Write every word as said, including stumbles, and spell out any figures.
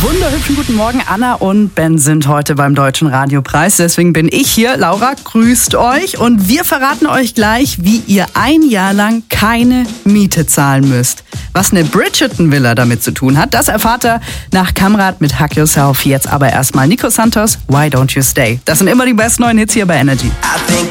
Wunderhübschen guten Morgen. Anna und Ben sind heute beim Deutschen Radiopreis. Deswegen bin ich hier. Laura grüßt euch und wir verraten euch gleich, wie ihr ein Jahr lang keine Miete zahlen müsst. Was eine Bridgerton-Villa damit zu tun hat, das erfahrt ihr nach Kamrat mit Hug Yourself. Jetzt aber erstmal Nico Santos, Why Don't You Stay? Das sind immer die besten neuen Hits hier bei Energy. I think